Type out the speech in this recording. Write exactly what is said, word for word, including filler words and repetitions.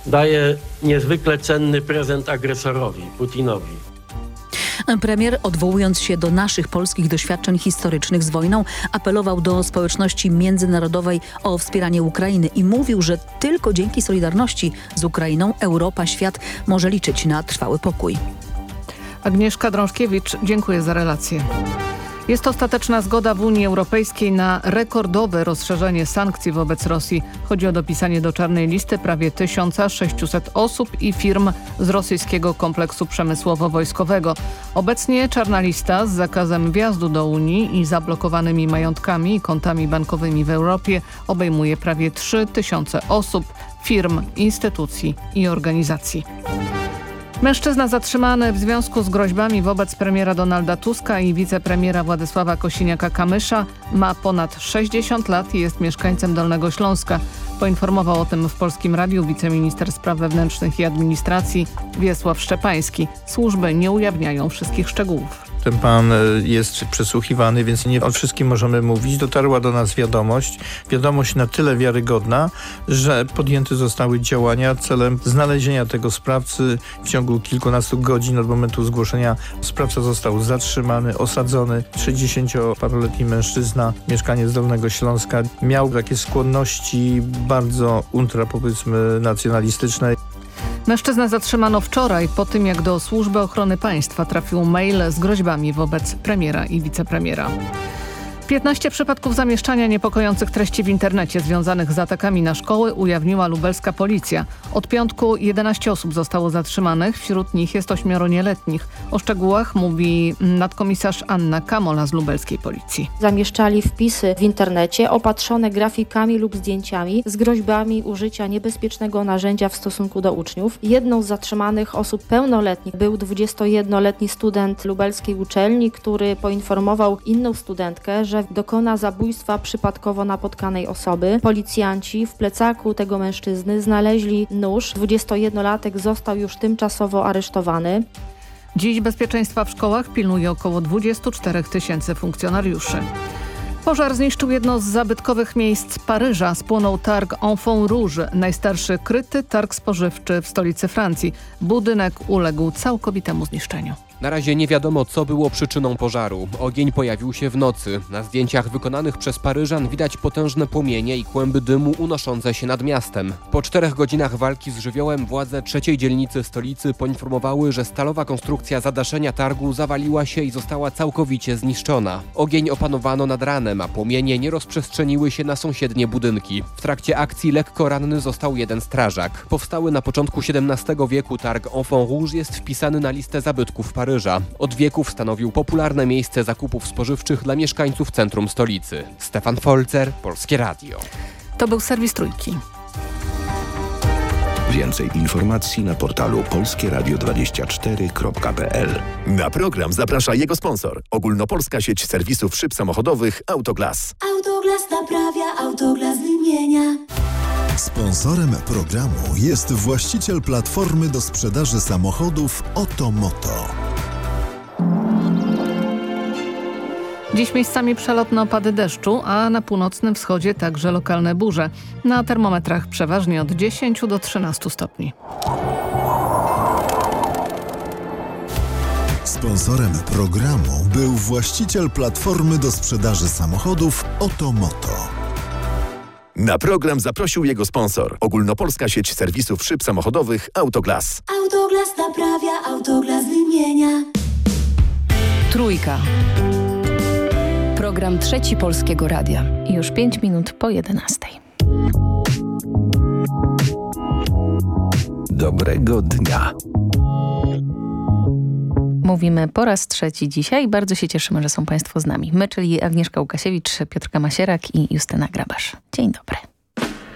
daje niezwykle cenny prezent agresorowi, Putinowi. Premier, odwołując się do naszych polskich doświadczeń historycznych z wojną, apelował do społeczności międzynarodowej o wspieranie Ukrainy i mówił, że tylko dzięki solidarności z Ukrainą Europa, świat może liczyć na trwały pokój. Agnieszka Drążkiewicz, dziękuję za relację. Jest ostateczna zgoda w Unii Europejskiej na rekordowe rozszerzenie sankcji wobec Rosji. Chodzi o dopisanie do czarnej listy prawie tysiąc sześćset osób i firm z rosyjskiego kompleksu przemysłowo-wojskowego. Obecnie czarna lista z zakazem wjazdu do Unii i zablokowanymi majątkami i kontami bankowymi w Europie obejmuje prawie trzy tysiące osób, firm, instytucji i organizacji. Mężczyzna zatrzymany w związku z groźbami wobec premiera Donalda Tuska i wicepremiera Władysława Kosiniaka-Kamysza ma ponad sześćdziesiąt lat i jest mieszkańcem Dolnego Śląska. Poinformował o tym w Polskim Radiu wiceminister spraw wewnętrznych i administracji Wiesław Szczepański. Służby nie ujawniają wszystkich szczegółów. Ten pan jest przesłuchiwany, więc nie o wszystkim możemy mówić. Dotarła do nas wiadomość, wiadomość na tyle wiarygodna, że podjęte zostały działania celem znalezienia tego sprawcy. W ciągu kilkunastu godzin od momentu zgłoszenia sprawca został zatrzymany, osadzony. sześćdziesięcioparoletni mężczyzna, mieszkaniec Dolnego Śląska, miał takie skłonności bardzo ultra, powiedzmy, nacjonalistyczne. Mężczyznę zatrzymano wczoraj po tym, jak do Służby Ochrony Państwa trafił mail z groźbami wobec premiera i wicepremiera. piętnaście przypadków zamieszczania niepokojących treści w internecie związanych z atakami na szkoły ujawniła lubelska policja. Od piątku jedenaście osób zostało zatrzymanych, wśród nich jest ośmioro nieletnich. O szczegółach mówi nadkomisarz Anna Kamola z lubelskiej policji. Zamieszczali wpisy w internecie opatrzone grafikami lub zdjęciami z groźbami użycia niebezpiecznego narzędzia w stosunku do uczniów. Jedną z zatrzymanych osób pełnoletnich był dwudziestojednoletni student lubelskiej uczelni, który poinformował inną studentkę, że dokona zabójstwa przypadkowo napotkanej osoby. Policjanci w plecaku tego mężczyzny znaleźli nóż. dwudziestojednolatek został już tymczasowo aresztowany. Dziś bezpieczeństwa w szkołach pilnuje około dwadzieścia cztery tysięcy funkcjonariuszy. Pożar zniszczył jedno z zabytkowych miejsc Paryża. Spłonął targ Enfant Rouge, najstarszy kryty targ spożywczy w stolicy Francji. Budynek uległ całkowitemu zniszczeniu. Na razie nie wiadomo, co było przyczyną pożaru. Ogień pojawił się w nocy. Na zdjęciach wykonanych przez Paryżan widać potężne płomienie i kłęby dymu unoszące się nad miastem. Po czterech godzinach walki z żywiołem władze trzeciej dzielnicy stolicy poinformowały, że stalowa konstrukcja zadaszenia targu zawaliła się i została całkowicie zniszczona. Ogień opanowano nad ranem, a płomienie nie rozprzestrzeniły się na sąsiednie budynki. W trakcie akcji lekko ranny został jeden strażak. Powstały na początku siedemnastego wieku targ Enfant Rouge jest wpisany na listę zabytków Paryża. Od wieków stanowił popularne miejsce zakupów spożywczych dla mieszkańców centrum stolicy. Stefan Folzer, Polskie Radio. To był serwis Trójki. Więcej informacji na portalu polskie radio dwadzieścia cztery kropka p l. Na program zaprasza jego sponsor. Ogólnopolska sieć serwisów szyb samochodowych Autoglas. Autoglas naprawia, Autoglas wymienia. Sponsorem programu jest właściciel platformy do sprzedaży samochodów Otomoto. Dziś miejscami przelotne opady deszczu, a na północnym wschodzie także lokalne burze. Na termometrach przeważnie od dziesięciu do trzynastu stopni. Sponsorem programu był właściciel platformy do sprzedaży samochodów Otomoto. Na program zaprosił jego sponsor. Ogólnopolska sieć serwisów szyb samochodowych Autoglas. Autoglas naprawia, Autoglas wymienia. Trójka. Program Trzeci Polskiego Radia. Już pięć minut po jedenastej. Dobrego dnia. Mówimy po raz trzeci dzisiaj i bardzo się cieszymy, że są Państwo z nami. My, czyli Agnieszka Łukasiewicz, Piotrka Masierak i Justyna Grabasz. Dzień dobry.